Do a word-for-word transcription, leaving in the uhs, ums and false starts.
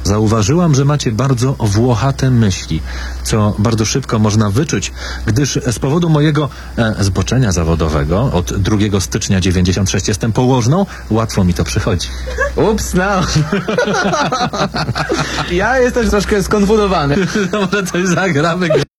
Zauważyłam, że macie bardzo włochate myśli, co bardzo szybko można wyczuć, gdyż z powodu mojego e, zboczenia zawodowego od drugiego stycznia dziewięćdziesiąt sześć jestem położną, łatwo mi to przychodzi. Ups, no. Ja jestem troszkę skonfudowany. No może coś zagramy.